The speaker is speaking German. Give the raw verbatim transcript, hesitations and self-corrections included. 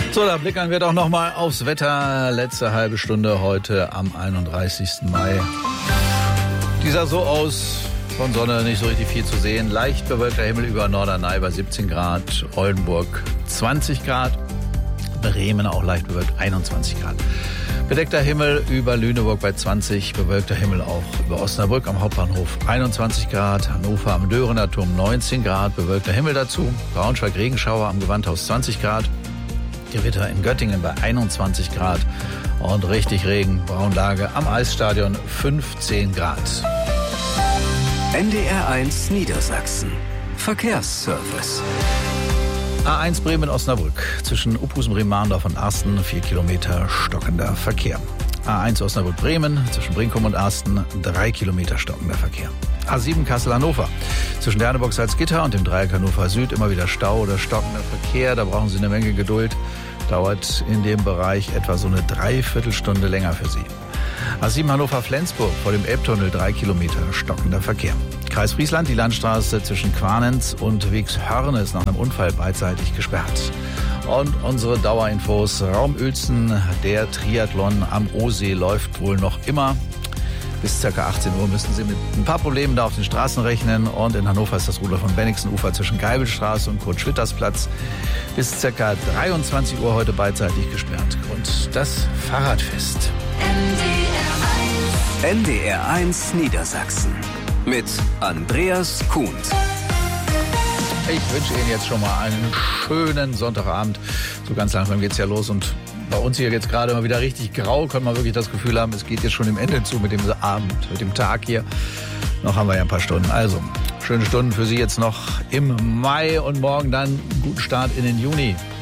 So, da blickern wir doch noch mal aufs Wetter. Letzte halbe Stunde heute am einunddreißigsten Mai. Die sah so aus, von Sonne nicht so richtig viel zu sehen. Leicht bewölkter Himmel über Norderney bei siebzehn Grad, Oldenburg zwanzig Grad, Bremen auch leicht bewölkt einundzwanzig Grad. Bedeckter Himmel über Lüneburg bei zwanzig, bewölkter Himmel auch über Osnabrück am Hauptbahnhof einundzwanzig Grad, Hannover am Dörener Turm neunzehn Grad, bewölkter Himmel dazu, Braunschweig Regenschauer am Gewandhaus zwanzig Grad, Gewitter in Göttingen bei einundzwanzig Grad und richtig Regen, Braunlage am Eisstadion fünfzehn Grad. N D R eins Niedersachsen. Verkehrsservice. A eins Bremen-Osnabrück. Zwischen Uphusen-Bremen-Mahndorf und Arsten vier Kilometer stockender Verkehr. A eins Osnabrück-Bremen. Zwischen Brinkum und Arsten drei Kilometer stockender Verkehr. A sieben Kassel-Hannover. Zwischen Derneburg-Salzgitter und dem Dreieck Hannover Süd immer wieder Stau oder stockender Verkehr. Da brauchen Sie eine Menge Geduld. Dauert in dem Bereich etwa so eine Dreiviertelstunde länger für Sie. A sieben Hannover-Flensburg vor dem Elbtunnel drei Kilometer stockender Verkehr. Kreis Friesland, die Landstraße zwischen Quarnenz und Wegshörne ist nach einem Unfall beidseitig gesperrt. Und unsere Dauerinfos: Raum Uelzen, der Triathlon am Ohsee läuft wohl noch immer. Bis ca. achtzehn Uhr müssen Sie mit ein paar Problemen da auf den Straßen rechnen. Und in Hannover ist das Rudolf von Bennigsen-Ufer zwischen Geibelstraße und Kurt-Schwitters-Platz bis ca. dreiundzwanzig Uhr heute beidseitig gesperrt. Und das Fahrradfest. N D R eins Niedersachsen mit Andreas Kuhn. Ich wünsche Ihnen jetzt schon mal einen schönen Sonntagabend. So ganz langsam geht's ja los und bei uns hier jetzt gerade mal wieder richtig grau. Können wir wirklich das Gefühl haben, es geht jetzt schon dem Ende zu mit dem Abend, mit dem Tag hier. Noch haben wir ja ein paar Stunden. Also, schöne Stunden für Sie jetzt noch im Mai und morgen dann einen guten Start in den Juni.